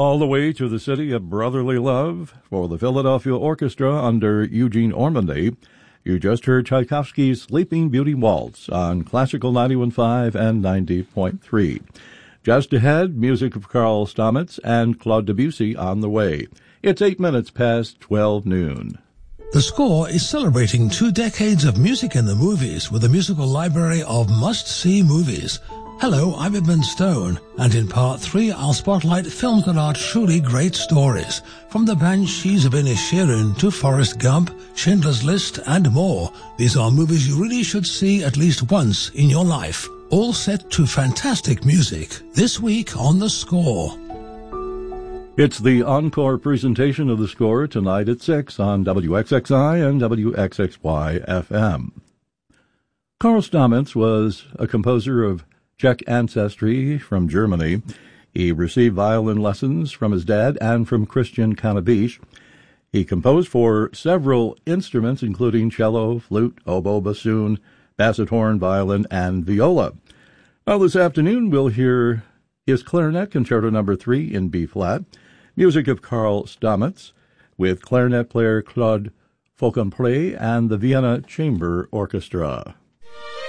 All the way to the city of brotherly love for the Philadelphia Orchestra under Eugene Ormandy. You just heard Tchaikovsky's Sleeping Beauty Waltz on Classical 91.5 and 90.3. Just ahead, music of Carl Stamets and Claude Debussy on the way. It's 8 minutes past 12 noon. The Score is celebrating 2 decades of music in the movies with a musical library of must-see movies. Hello, I'm Edmund Stone, and in Part 3 I'll spotlight films that are truly great stories. From The Banshees of Inisherin to Forrest Gump, Schindler's List, and more. These are movies you really should see at least once in your life. All set to fantastic music. This week on The Score. It's the encore presentation of The Score tonight at 6 on WXXI and WXXY FM. Carl Stamets was a composer of Czech ancestry from Germany. He received violin lessons from his dad and from Christian Kanabish. He composed for several instruments, including cello, flute, oboe, bassoon, basset horn, violin, and viola. Well, this afternoon we'll hear his Clarinet Concerto No. 3 in B-flat, music of Carl Stamets, with clarinet player Claude Fauconpré and the Vienna Chamber Orchestra.